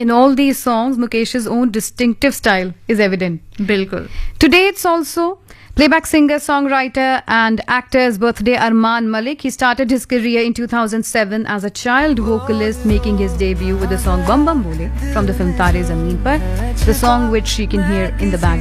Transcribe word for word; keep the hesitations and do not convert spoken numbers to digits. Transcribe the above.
In all these songs, Mukesh's own distinctive style is evident. बिल्कुल. Today it's also playback singer, songwriter and actor's birthday, Armaan Malik. He started his career in two thousand seven as a child vocalist, making his debut with the song Bum Bum Bole from the film Tare Zameen Par, the song which you can hear in the background.